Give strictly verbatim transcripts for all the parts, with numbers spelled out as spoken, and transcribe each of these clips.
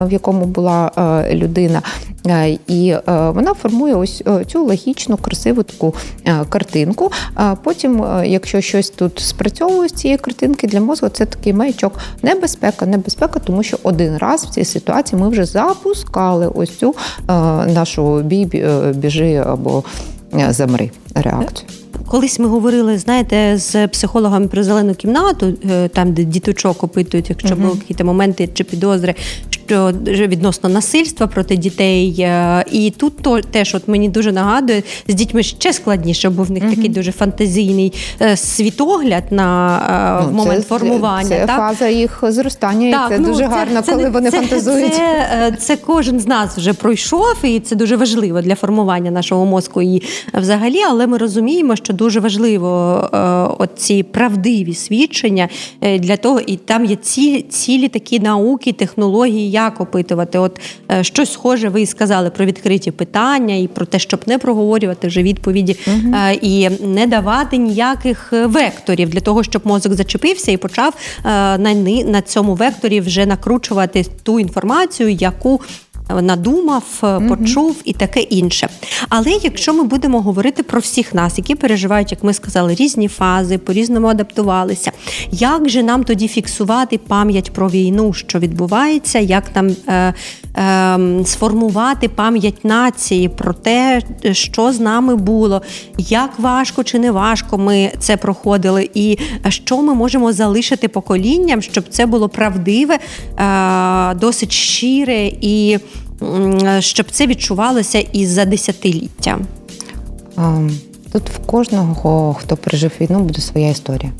в якому була людина. І вона формує ось цю логічну, красиву таку картинку. Потім, якщо щось тут спрацьовує з цієї картинки, для мозку це такий маячок. Небезпека, небезпека, тому що один раз в цій ситуації ми вже запускали ось цю нашу бій, біжи або замри реакцію. Колись ми говорили, знаєте, з психологами про зелену кімнату, там, де діточок опитують, якщо uh-huh. були якісь моменти чи підозри, що відносно насильства проти дітей. І тут то, теж от мені дуже нагадує, з дітьми ще складніше, бо в них uh-huh. такий дуже фантазійний світогляд на ну, момент це, формування. Це, це так? фаза їх зростання, так, і це ну, дуже це, гарно, це, коли це, вони це, фантазують. Це, це кожен з нас вже пройшов, і це дуже важливо для формування нашого мозку і взагалі, але ми розуміємо, що дуже важливо е, оці правдиві свідчення е, для того, і там є цілі, цілі такі науки, технології, як опитувати. От е, щось схоже ви сказали про відкриті питання і про те, щоб не проговорювати вже відповіді угу. е, і не давати ніяких векторів для того, щоб мозок зачепився і почав е, на, на цьому векторі вже накручувати ту інформацію, яку надумав, почув і таке інше. Але якщо ми будемо говорити про всіх нас, які переживають, як ми сказали, різні фази, по-різному адаптувалися, як же нам тоді фіксувати пам'ять про війну, що відбувається, як нам е, е, сформувати пам'ять нації про те, що з нами було, як важко чи не важко ми це проходили, і що ми можемо залишити поколінням, щоб це було правдиве, е, досить щире і щоб це відчувалося і за десятиліття? Тут в кожного, хто пережив війну, буде своя історія.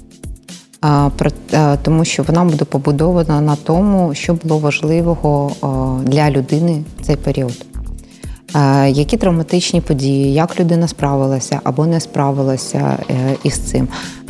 Тому що вона буде побудована на тому, що було важливого для людини в цей період. Які травматичні події, як людина справилася або не справилася із цим.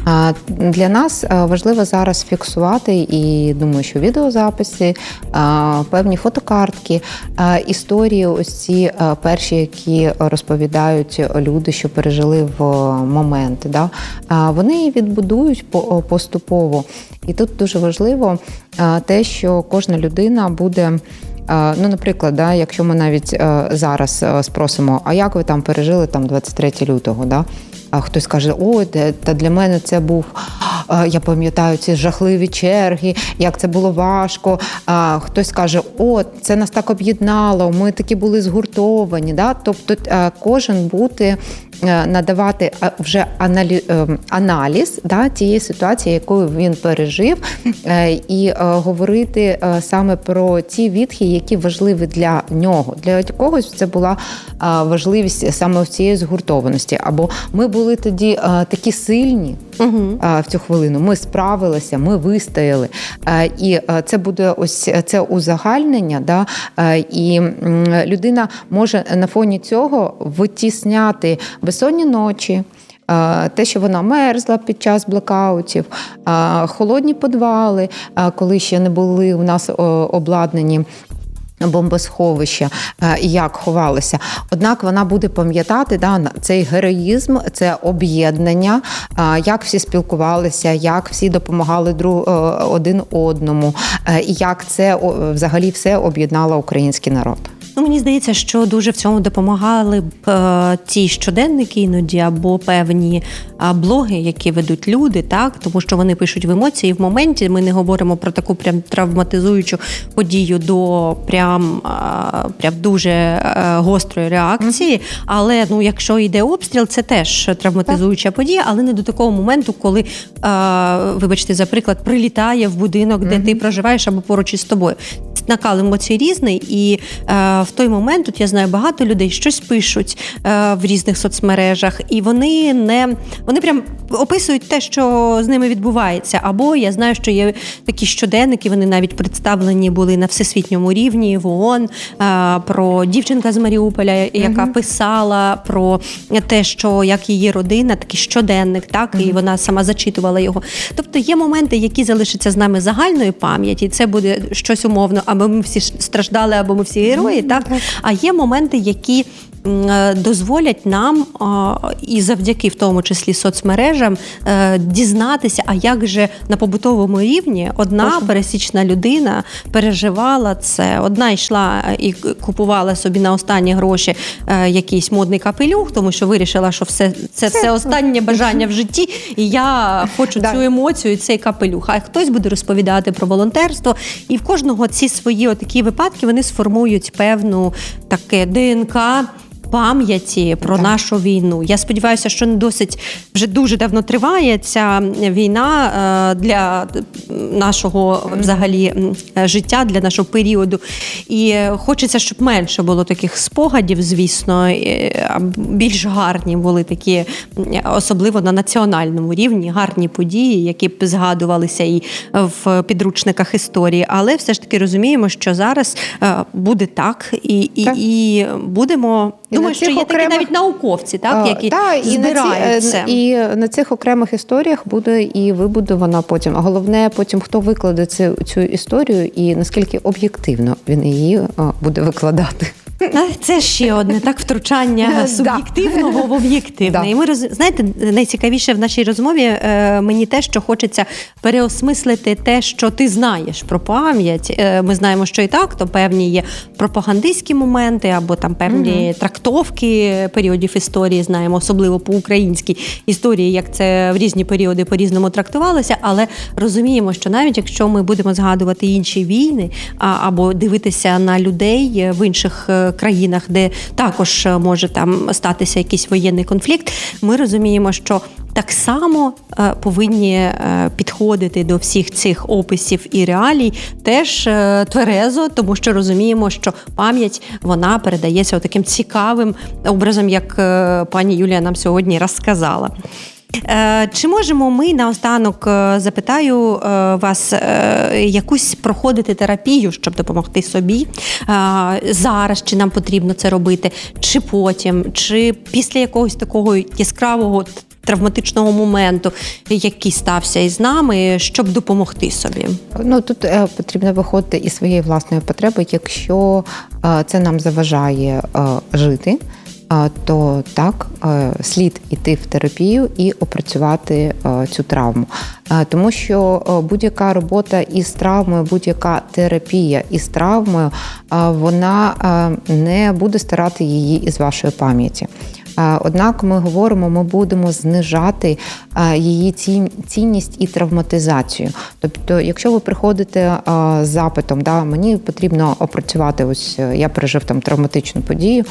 Для нас важливо зараз фіксувати, і думаю, що відеозаписи, певні фотокартки, історії ось ці перші, які розповідають люди, що пережили в момент, да? Вони відбудують поступово. І тут дуже важливо те, що кожна людина буде. Ну, наприклад, да, якщо ми навіть е, зараз е, спросимо, а як ви там пережили там двадцять третього лютого, да? А хтось каже, о, та для мене це був, е, я пам'ятаю ці жахливі черги, як це було важко. А хтось каже, о, це нас так об'єднало, ми такі були згуртовані. Да? Тобто е, кожен буде надавати вже аналіз, аналіз да, тієї ситуації, яку він пережив, і говорити саме про ті відхи, які важливі для нього. Для когось це була важливість саме в цієї згуртованості. Або ми були тоді такі сильні угу. в цю хвилину, ми справилися, ми вистояли. І це буде ось це узагальнення, да, і людина може на фоні цього витісняти безсонні ночі, те, що вона мерзла під час блекаутів, холодні підвали, коли ще не були у нас обладнані бомбосховища, як ховалися. Однак вона буде пам'ятати да, цей героїзм, це об'єднання, як всі спілкувалися, як всі допомагали друг, один одному, і як це взагалі все об'єднало український народ. Ну, мені здається, що дуже в цьому допомагали б е, ті щоденники іноді або певні е, блоги, які ведуть люди, так, тому що вони пишуть в емоції в моменті. Ми не говоримо про таку прям травматизуючу подію до прям, е, прям дуже е, гострої реакції. Mm-hmm. Але ну, якщо йде обстріл, це теж травматизуюча так. подія, але не до такого моменту, коли, е, вибачте за приклад, прилітає в будинок, де mm-hmm. ти проживаєш або поруч із тобою. Накал емоцій різний, і е, в той момент, тут я знаю, багато людей щось пишуть е, в різних соцмережах, і вони не вони прям описують те, що з ними відбувається. Або я знаю, що є такі щоденники, вони навіть представлені були на всесвітньому рівні в ООН, е, про дівчинка з Маріуполя, яка угу. писала про те, що як її родина, такий щоденник, так, угу. і вона сама зачитувала його. Тобто є моменти, які залишаться з нами загальної пам'яті, це буде щось умовно, або ми всі страждали, або ми всі герої, так? А є моменти, які дозволять нам і завдяки в тому числі соцмережам дізнатися, а як же на побутовому рівні одна Прошу. пересічна людина переживала це. Одна йшла і купувала собі на останні гроші якийсь модний капелюх, тому що вирішила, що все це все останнє бажання в житті, і я хочу да. цю емоцію, цей капелюх. А хтось буде розповідати про волонтерство, і в кожного ці свої отакі випадки, вони сформують певну таке ДНК пам'яті про так. нашу війну. Я сподіваюся, що не досить вже дуже давно триває ця війна для нашого взагалі життя, для нашого періоду. І хочеться, щоб менше було таких спогадів, звісно, більш гарні були такі, особливо на національному рівні, гарні події, які б згадувалися і в підручниках історії. Але все ж таки розуміємо, що зараз буде так, і, і, так. і будемо... Думаю, що є окремих... такі навіть науковці, так, які та, збирають це. І на цих окремих історіях буде і вибудована потім. А головне потім, хто викладе цю, цю історію і наскільки об'єктивно він її буде викладати. Це ще одне так втручання суб'єктивного в об'єктивне. Да. І ми роз... знаєте, найцікавіше в нашій розмові е, мені те, що хочеться переосмислити те, що ти знаєш про пам'ять. Е, ми знаємо, що і так, то певні є пропагандистські моменти або там певні угу. трактовки періодів історії, знаємо, особливо по українській історії, як це в різні періоди по-різному трактувалося, але розуміємо, що навіть якщо ми будемо згадувати інші війни а, або дивитися на людей в інших країнах, де також може там статися якийсь воєнний конфлікт, ми розуміємо, що так само е, повинні е, підходити до всіх цих описів і реалій теж е, тверезо, тому що розуміємо, що пам'ять, вона передається таким цікавим образом, як е, пані Юлія нам сьогодні розказала. Чи можемо ми, наостанок запитаю вас, якусь проходити терапію, щоб допомогти собі зараз, чи нам потрібно це робити, чи потім, чи після якогось такого яскравого травматичного моменту, який стався із нами, щоб допомогти собі? Ну, тут е, потрібно виходити із своєї власної потреби, якщо е, це нам заважає е, жити, то так, слід іти в терапію і опрацювати цю травму. Тому що будь-яка робота із травмою, будь-яка терапія із травмою, вона не буде стирати її із вашої пам'яті. Однак ми говоримо, ми будемо знижати її цінність і травматизацію. Тобто, якщо ви приходите з запитом, да, мені потрібно опрацювати, ось я пережив там травматичну подію,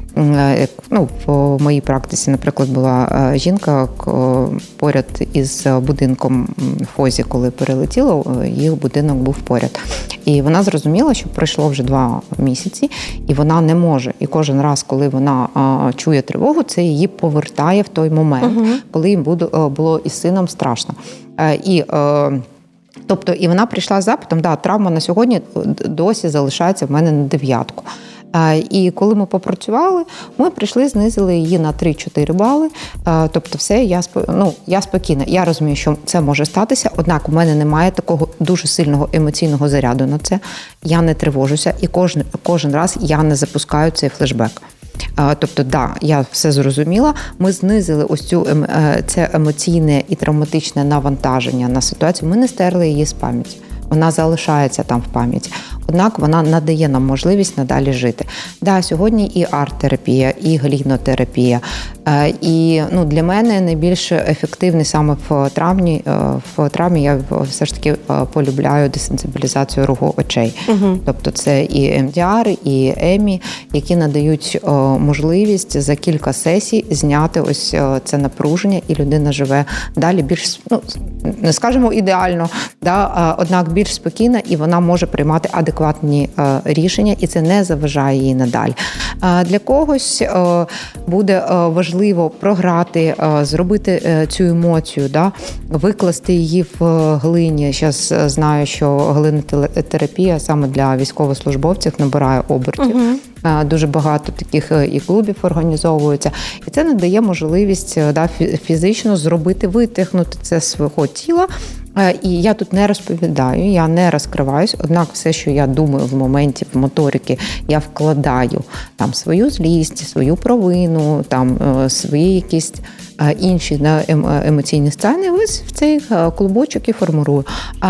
ну, в моїй практиці, наприклад, була жінка поряд із будинком в Фозі, коли перелетіло, їх будинок був поряд. І вона зрозуміла, що пройшло вже два місяці, і вона не може. І кожен раз, коли вона чує тривогу, це її повертає в той момент, угу. коли їм було із сином страшно. І тобто, і вона прийшла з запитом, да, травма на сьогодні досі залишається в мене на дев'ятку. І коли ми попрацювали, ми прийшли, знизили її на три-чотири бали. Тобто все, я, ну, я спокійна. Я розумію, що це може статися, однак у мене немає такого дуже сильного емоційного заряду на це. Я не тривожуся і кожен, кожен раз я не запускаю цей флешбек. Тобто, да, я все зрозуміла, ми знизили ось цю, це емоційне і травматичне навантаження на ситуацію, ми не стерли її з пам'яті. Вона залишається там в пам'яті. Однак вона надає нам можливість надалі жити. Да, сьогодні і арт-терапія, і глінотерапія. І ну, для мене найбільш ефективний саме в травмі, в травмі я все ж таки полюбляю десенсибілізацію руху очей. Угу. Тобто це і ем ді ар, і емі, які надають можливість за кілька сесій зняти ось це напруження, і людина живе далі більш, ну, не скажемо ідеально, да, однак більш спокійна, і вона може приймати адекватні рішення, і це не заважає їй надалі. Для когось буде важливо програти, зробити цю емоцію, да, викласти її в глині. Зараз знаю, що глинотерапія саме для військовослужбовців набирає обертів. Угу. Дуже багато таких і клубів організовується. І це надає можливість, да, фізично зробити, витягнути це з свого тіла І я тут не розповідаю, я не розкриваюсь, однак все, що я думаю в моменті, в моторики, я вкладаю там свою злість, свою провину, там свої якісь інші емоційні стани, ось в цей клубочок і формую.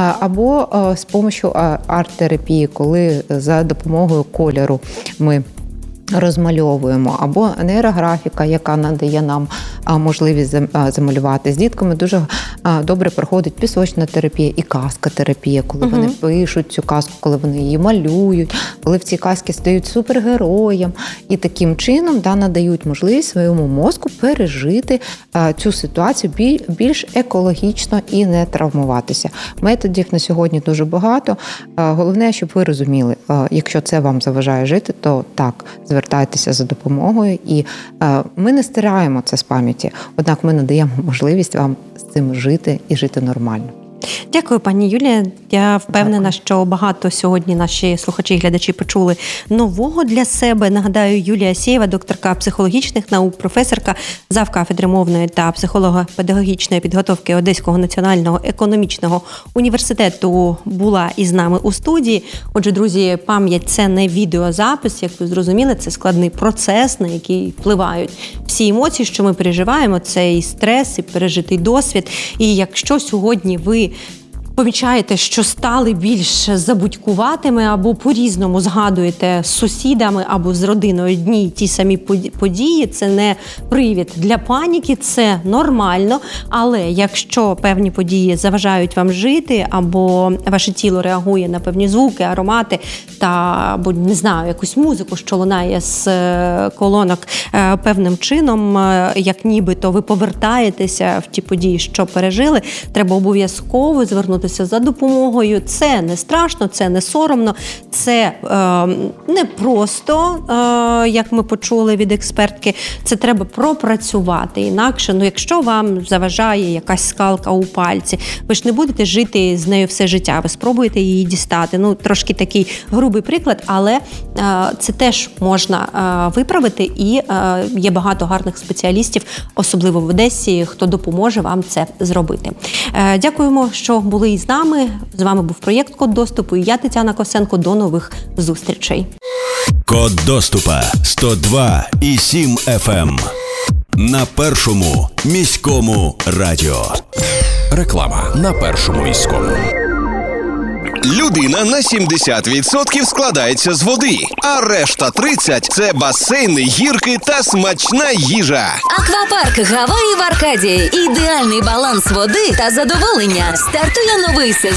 Або з допомогою арт-терапії, коли за допомогою кольору ми розмальовуємо, або нейрографіка, яка надає нам можливість замалювати. З дітками дуже добре проходить пісочна терапія і казка-терапія, коли угу. вони пишуть цю казку, коли вони її малюють, коли в цій казці стають супергероєм. І таким чином да, надають можливість своєму мозку пережити цю ситуацію більш екологічно і не травмуватися. Методів на сьогодні дуже багато. Головне, щоб ви розуміли, якщо це вам заважає жити, то так, звертайтеся за допомогою. І ми не стираємо це з пам'яті, однак ми надаємо можливість вам з цим жити і жити нормально. Дякую, пані Юлія. Я впевнена, Дякую. Що багато сьогодні наші слухачі і глядачі почули нового для себе. Нагадаю, Юлія Асєєва, докторка психологічних наук, професорка завкафедри мовної та психолого-педагогічної підготовки Одеського національного економічного університету, була із нами у студії. Отже, друзі, пам'ять – це не відеозапис, як ви зрозуміли, це складний процес, на який впливають всі емоції, що ми переживаємо, це і стрес, і пережитий досвід. І якщо сьогодні ви помічаєте, що стали більш забудькуватими або по-різному згадуєте з сусідами або з родиною одні й ті самі події, це не привід для паніки, це нормально. Але якщо певні події заважають вам жити, або ваше тіло реагує на певні звуки, аромати та, або, не знаю, якусь музику, що лунає з колонок певним чином, як нібито ви повертаєтеся в ті події, що пережили, треба обов'язково звернути за допомогою. Це не страшно, це не соромно, це е, не просто, е, як ми почули від експертки, це треба пропрацювати. Інакше, ну якщо вам заважає якась скалка у пальці, ви ж не будете жити з нею все життя, ви спробуєте її дістати. Ну, трошки такий грубий приклад, але е, це теж можна е, виправити, і е, є багато гарних спеціалістів, особливо в Одесі, хто допоможе вам це зробити. Е, дякуємо, що були із нами. З вами був проєкт «Код доступу» і я, Тетяна Косенко. До нових зустрічей. Код доступа сто два і сім еф ем на Першому міському радіо. Реклама на Першому міському. Людина на сімдесят відсотків складається з води, а решта тридцять – це басейни, гірки та смачна їжа. Аквапарк Гаваї в Аркадії. Ідеальний баланс води та задоволення. Стартує новий сезон.